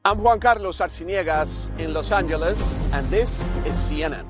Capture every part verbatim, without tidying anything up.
I'm Juan Carlos Arciniegas in Los Angeles, and this is C N N.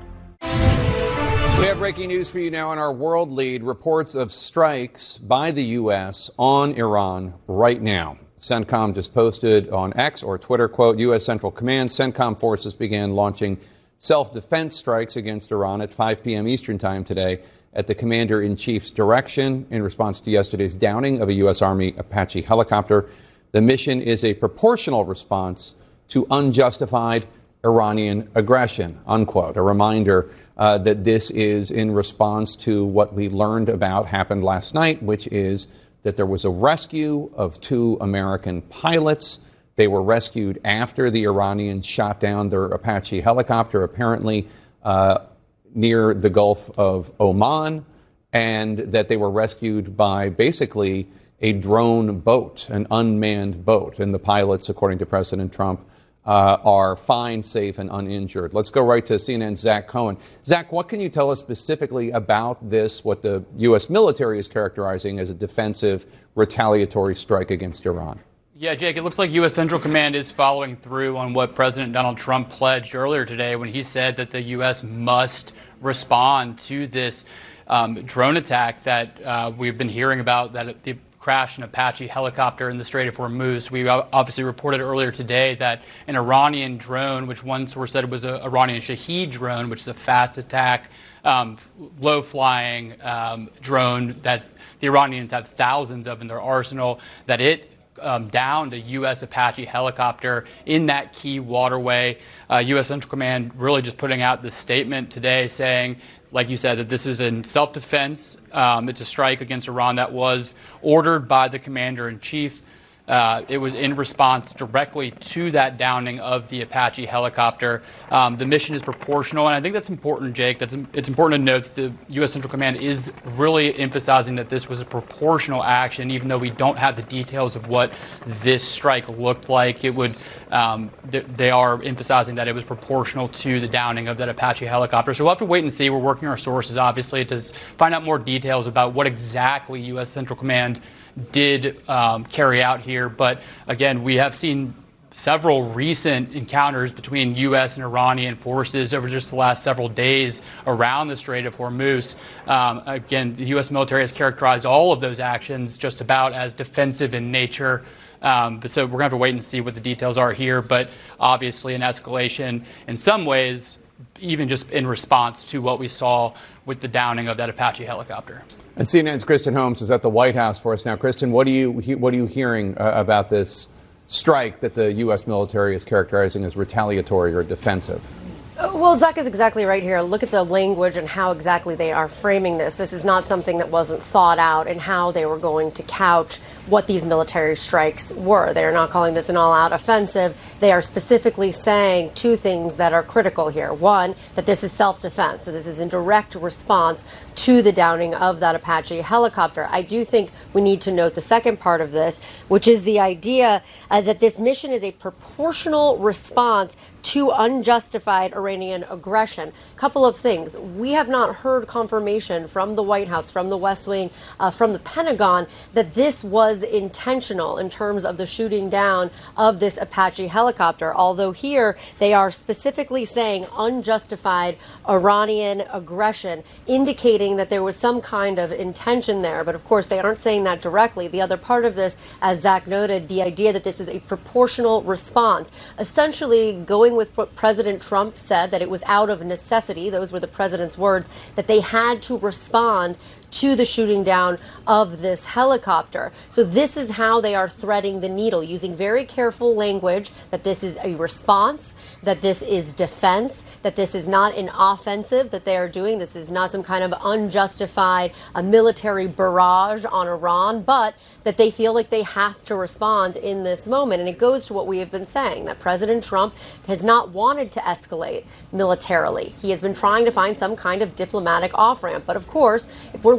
We have breaking news for you now on our world lead. Reports of strikes by the U S on Iran right now. CENTCOM just posted on X or Twitter, quote, U S Central Command, CENTCOM forces began launching self-defense strikes against Iran at five p.m. Eastern time today at the commander-in-chief's direction in response to yesterday's downing of a U S Army Apache helicopter. The mission is a proportional response to unjustified Iranian aggression, unquote. A reminder uh, that this is in response to what we learned about happened last night, which is that there was a rescue of two American pilots. They were rescued after the Iranians shot down their Apache helicopter, apparently uh, near the Gulf of Oman, and that they were rescued by basically a drone boat, an unmanned boat. And the pilots, according to President Trump, uh, are fine, safe, and uninjured. Let's go right to C N N's Zach Cohen. Zach, what can you tell us specifically about this, what the U S military is characterizing as a defensive retaliatory strike against Iran? Yeah, Jake, it looks like U S Central Command is following through on what President Donald Trump pledged earlier today when he said that the U S must respond to this um, drone attack that uh, we've been hearing about, that the crashed an Apache helicopter in the Strait of Hormuz. We obviously reported earlier today that an Iranian drone, which one source said was an Iranian Shahed drone, which is a fast attack, um, low-flying um, drone that the Iranians have thousands of in their arsenal, that it Um, downed a U S Apache helicopter in that key waterway. Uh, U S Central Command really just putting out this statement today saying, like you said, that this is in self-defense. Um, it's a strike against Iran that was ordered by the commander-in-chief. Uh, it was in response directly to that downing of the Apache helicopter. Um, the mission is proportional, and I think that's important, Jake. That's it's important to note that the U S Central Command is really emphasizing that this was a proportional action, even though we don't have the details of what this strike looked like. It would um, th- they are emphasizing that it was proportional to the downing of that Apache helicopter. So we'll have to wait and see. We're working our sources, obviously, to find out more details about what exactly U S Central Command did um, carry out here. But again, we have seen several recent encounters between U S and Iranian forces over just the last several days around the Strait of Hormuz. Um, again, the U S military has characterized all of those actions just about as defensive in nature. Um, so we're going to have to wait and see what the details are here. But obviously an escalation in some ways, even just in response to what we saw with the downing of that Apache helicopter. And C N N's Kristen Holmes is at the White House for us now. Kristen, what are you what are you hearing uh, about this strike that the U S military is characterizing as retaliatory or defensive? Well, Zach is exactly right here. Look at the language and how exactly they are framing this. This is not something that wasn't thought out in how they were going to couch what these military strikes were. They are not calling this an all-out offensive. They are specifically saying two things that are critical here. One, that this is self-defense. So this is in direct response to the downing of that Apache helicopter. I do think we need to note the second part of this, which is the idea uh, that this mission is a proportional response to unjustified Iranian aggression. Couple of things. We have not heard confirmation from the White House, from the West Wing, uh, from the Pentagon that this was intentional in terms of the shooting down of this Apache helicopter. Although here they are specifically saying unjustified Iranian aggression, indicating that there was some kind of intention there. But of course, they aren't saying that directly. The other part of this, as Zach noted, the idea that this is a proportional response, essentially going with what President Trump said, that it was out of necessity. Those were the president's words, that they had to respond to the shooting down of this helicopter. So this is how they are threading the needle, using very careful language that this is a response, that this is defense, that this is not an offensive that they are doing. This is not some kind of unjustified a military barrage on Iran, but that they feel like they have to respond in this moment. And it goes to what we have been saying, that President Trump has not wanted to escalate militarily. He has been trying to find some kind of diplomatic off-ramp. But of course, if we're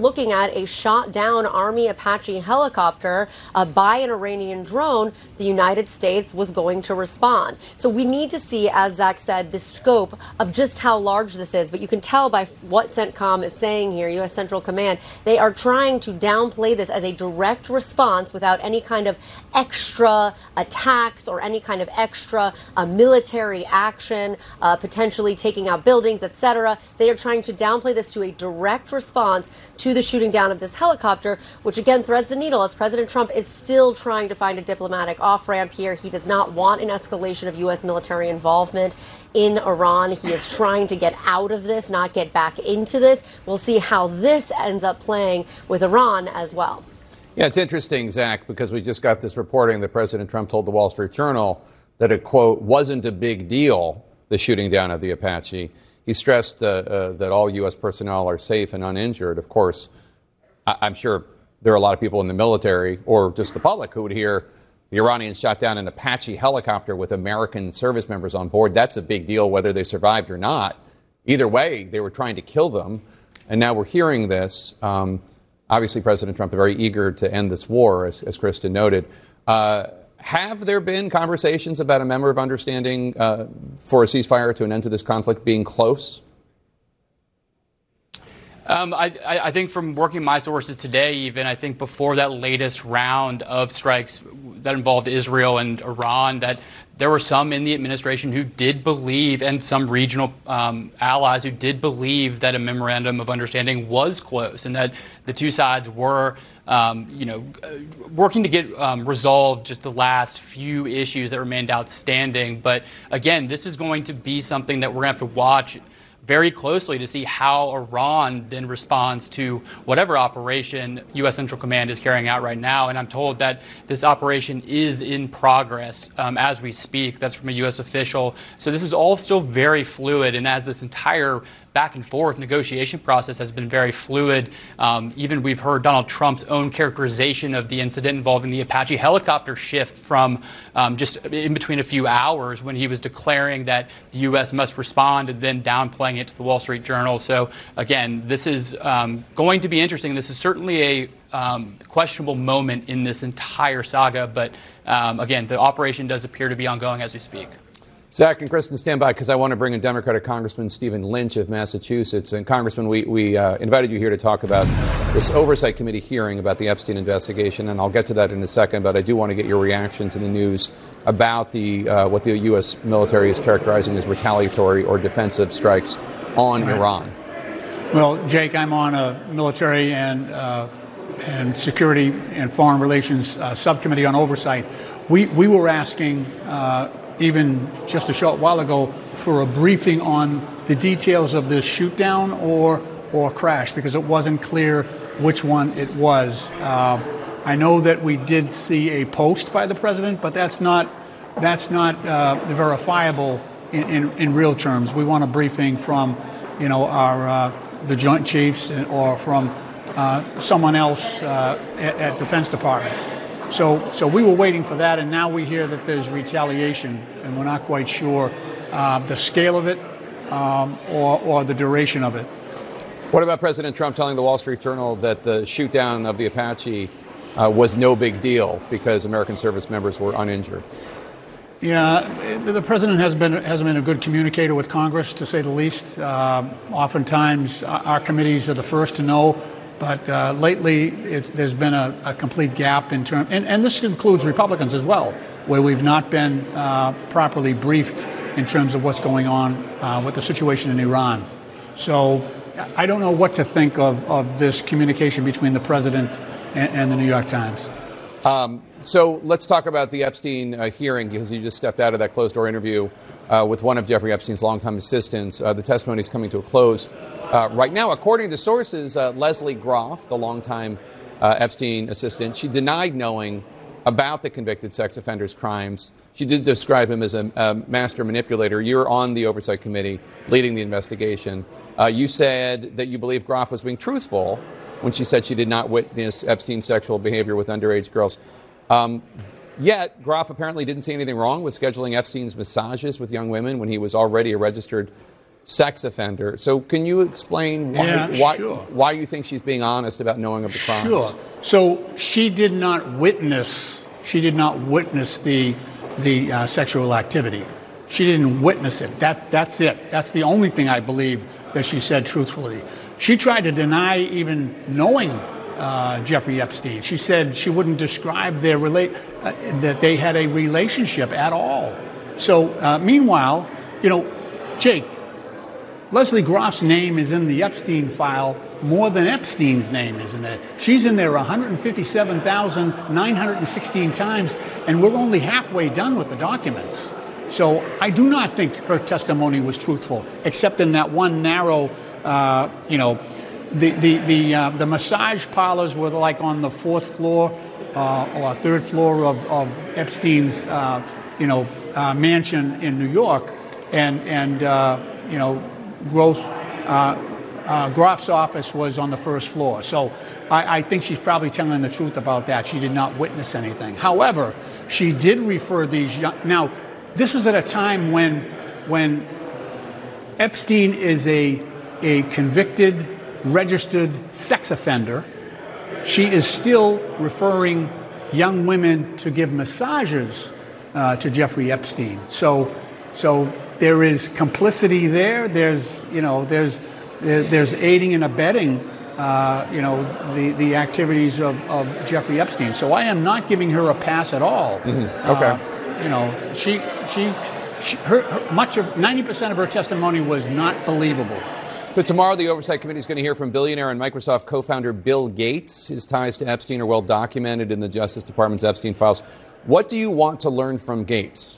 looking at a shot down Army Apache helicopter uh, by an Iranian drone, the United States was going to respond. So we need to see, as Zach said, the scope of just how large this is. But you can tell by what CENTCOM is saying here, U S Central Command, they are trying to downplay this as a direct response without any kind of extra attacks or any kind of extra uh, military action, uh, potentially taking out buildings, et cetera. They are trying to downplay this to a direct response to the shooting down of this helicopter, which again threads the needle as President Trump is still trying to find a diplomatic off-ramp here. He does not want an escalation of U S military involvement in Iran. He is trying to get out of this, not get back into this. We'll see how this ends up playing with Iran as well. Yeah, it's interesting, Zach, because we just got this reporting that President Trump told the Wall Street Journal that it, quote, wasn't a big deal, the shooting down of the Apache. He stressed uh, uh, that all U S personnel are safe and uninjured. Of course, I- I'm sure there are a lot of people in the military or just the public who would hear the Iranians shot down an Apache helicopter with American service members on board. That's a big deal, whether they survived or not. Either way, they were trying to kill them. And now we're hearing this. Um, obviously, President Trump is very eager to end this war, as, as Kristen noted. Uh, have there been conversations about a member of understanding uh, for a ceasefire to an end to this conflict being close? Um, I, I think from working my sources today, even, I think before that latest round of strikes that involved Israel and Iran, that there were some in the administration who did believe, and some regional um, allies who did believe, that a memorandum of understanding was close and that the two sides were, um, you know, working to get um, resolved just the last few issues that remained outstanding. But again, this is going to be something that we're going to have to watch very closely to see how Iran then responds to whatever operation U S Central Command is carrying out right now. And I'm told that this operation is in progress um, as we speak. That's from a U S official. So this is all still very fluid. And as this entire back and forth negotiation process has been very fluid. Um, even we've heard Donald Trump's own characterization of the incident involving the Apache helicopter shift from um, just in between a few hours when he was declaring that the U S must respond and then downplaying it to the Wall Street Journal. So again, this is um, going to be interesting. This is certainly a um, questionable moment in this entire saga. But um, again, the operation does appear to be ongoing as we speak. Zach and Kristen, stand by, because I want to bring in Democratic Congressman Stephen Lynch of Massachusetts. And Congressman, we, we uh, invited you here to talk about this Oversight Committee hearing about the Epstein investigation, and I'll get to that in a second, but I do want to get your reaction to the news about the uh, what the U S military is characterizing as retaliatory or defensive strikes on right. Iran. Well, Jake, I'm on a military and, uh, and security and foreign relations uh, subcommittee on oversight. We, we were asking uh, even just a short while ago for a briefing on the details of this shoot down or or crash, because it wasn't clear which one it was. Uh, I know that we did see a post by the president, but that's not that's not uh, verifiable in, in, in real terms. We want a briefing from, you know, our uh, the Joint Chiefs or from uh, someone else uh, at, at Defense Department. So, so we were waiting for that, and now we hear that there's retaliation, and we're not quite sure uh, the scale of it um, or, or the duration of it. What about President Trump telling the Wall Street Journal that the shoot down of the Apache uh, was no big deal because American service members were uninjured? Yeah, the president has been has been a good communicator with Congress, to say the least. Uh, oftentimes, our committees are the first to know. But uh, lately, it, there's been a, a complete gap in terms, and, and this includes Republicans as well, where we've not been uh, properly briefed in terms of what's going on uh, with the situation in Iran. So I don't know what to think of, of this communication between the president and, and the New York Times. Um, so let's talk about the Epstein uh, hearing, because you just stepped out of that closed-door interview uh, with one of Jeffrey Epstein's longtime assistants. Uh, the testimony is coming to a close uh, right now. According to sources, uh, Leslie Groff, the longtime uh, Epstein assistant, she denied knowing about the convicted sex offender's crimes. She did describe him as a, a master manipulator. You're on the Oversight Committee leading the investigation. Uh, you said that you believe Groff was being truthful when she said she did not witness Epstein's sexual behavior with underage girls. Um, yet, Groff apparently didn't see anything wrong with scheduling Epstein's massages with young women when he was already a registered sex offender. So can you explain why, Yeah, why, sure. why you think she's being honest about knowing of the crimes? Sure. So she did not witness. She did not witness the the uh, sexual activity. She didn't witness it. That that's it. That's the only thing I believe that she said truthfully. She tried to deny even knowing uh, Jeffrey Epstein. She said she wouldn't describe their relate uh, that they had a relationship at all. So uh, meanwhile, you know, Jake, Leslie Groff's name is in the Epstein file more than Epstein's name is in there. She's in there one hundred fifty-seven thousand nine hundred sixteen times, and we're only halfway done with the documents. So I do not think her testimony was truthful, except in that one narrow, uh, you know, the the the, uh, the massage parlors were like on the fourth floor uh, or third floor of, of Epstein's, uh, you know, uh, mansion in New York, and and uh, you know. Gross, uh, uh, Groff's office was on the first floor. So I, I think she's probably telling the truth about that. She did not witness anything. However, she did refer these young. Now, this was at a time when, when Epstein is a, a convicted, registered sex offender. She is still referring young women to give massages uh, to Jeffrey Epstein. So, so. There is complicity there. There's, you know, there's there's aiding and abetting, uh, you know, the, the activities of, of Jeffrey Epstein. So I am not giving her a pass at all. Mm-hmm. Okay. Uh, you know, she she, she her, her much of ninety percent of her testimony was not believable. So tomorrow, the Oversight Committee is going to hear from billionaire and Microsoft co-founder Bill Gates. His ties to Epstein are well documented in the Justice Department's Epstein files. What do you want to learn from Gates?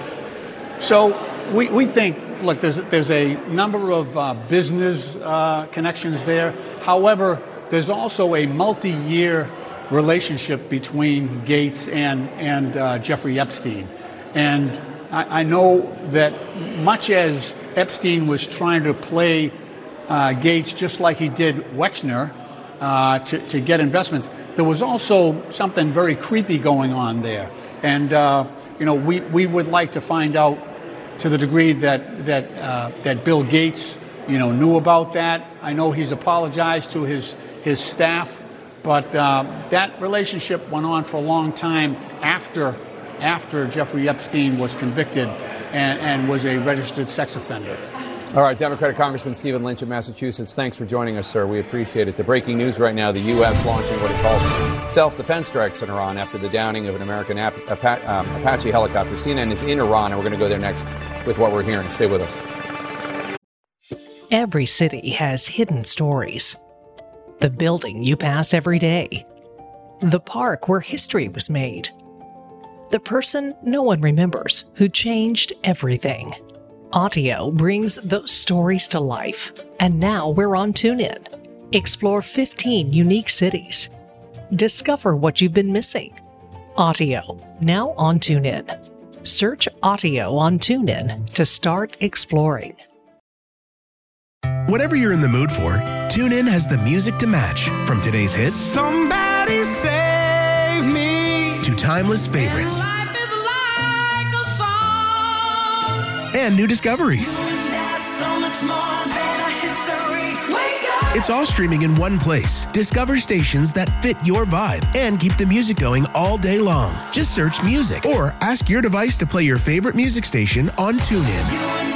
So we, we think, look, there's, there's a number of uh, business uh, connections there. However, there's also a multi-year relationship between Gates and, and uh, Jeffrey Epstein. And I, I know that much as Epstein was trying to play uh, Gates just like he did Wexner uh, to, to get investments, there was also something very creepy going on there. And, uh, you know, we, we would like to find out to the degree that that uh, that Bill Gates, you know, knew about that. I know he's apologized to his his staff, but uh, that relationship went on for a long time after after Jeffrey Epstein was convicted and, and was a registered sex offender. All right, Democratic Congressman Stephen Lynch of Massachusetts, thanks for joining us, sir. We appreciate it. The breaking news right now, the U S launching what it calls self-defense strikes in Iran after the downing of an American Ap- Apa- um, Apache helicopter. C N N is in Iran, and we're going to go there next with what we're hearing. Stay with us. Every city has hidden stories. The building you pass every day. The park where history was made. The person no one remembers who changed everything. Audio brings those stories to life, and now we're on TuneIn. Explore fifteen unique cities. Discover what you've been missing. Audio, now on TuneIn. Search Audio on TuneIn to start exploring. Whatever you're in the mood for, TuneIn has the music to match. From today's hits, Somebody save me, to timeless favorites, life is like a song. and new discoveries. That's so much more than a history. Wake up. It's all streaming in one place. Discover stations that fit your vibe and keep the music going all day long. Just search music or ask your device to play your favorite music station on TuneIn.